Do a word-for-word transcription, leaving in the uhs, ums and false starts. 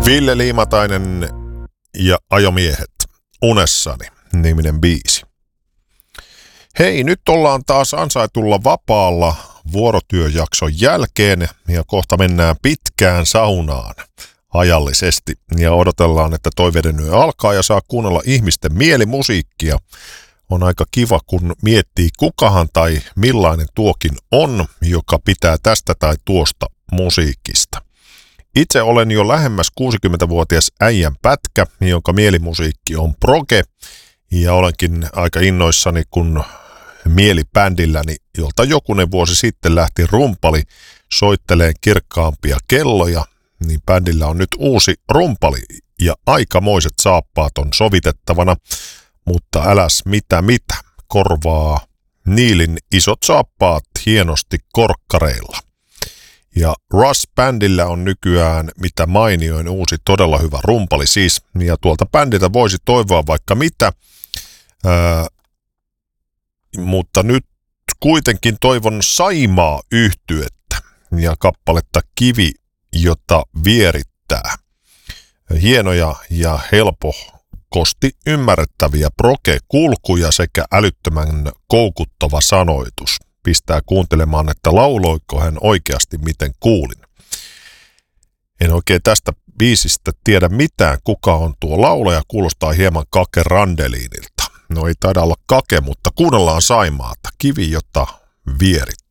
Ville Liimatainen ja Ajomiehet, Unessani niminen biisi. Hei, nyt ollaan taas ansaitulla vapaalla vuorotyöjakson jälkeen ja kohta mennään pitkään saunaan ajallisesti ja odotellaan, että toiveiden yö alkaa ja saa kuunnella ihmisten mielimusiikkia. On aika kiva, kun miettii kukahan tai millainen tuokin on, joka pitää tästä tai tuosta musiikista. Itse olen jo lähemmäs kuusikymmentävuotias äijän pätkä, jonka mielimusiikki on proge, ja olenkin aika innoissani, kun mielibändilläni, jolta jokunen vuosi sitten lähti rumpali soitteleen kirkkaampia kelloja, niin bändillä on nyt uusi rumpali ja aikamoiset saappaat on sovitettavana, mutta äläs mitä mitä, korvaa Niilin isot saappaat hienosti korkkareilla. Ja Rush-bändillä on nykyään mitä mainioin uusi todella hyvä rumpali siis, ja tuolta bändiltä voisi toivoa vaikka mitä, ää, mutta nyt kuitenkin toivon Saimaa yhtyettä ja kappaletta Kivi, jota vierittää. Hienoja ja helpokosti ymmärrettäviä proge-kulkuja sekä älyttömän koukuttava sanoitus. Pistää kuuntelemaan, että lauloiko hän oikeasti miten kuulin. En oikein tästä biisistä tiedä mitään, kuka on tuo laulaja, kuulostaa hieman Kake Randeliinilta. No ei taida olla Kake, mutta kuunnellaan Saimaata. Kivi, jota vierit.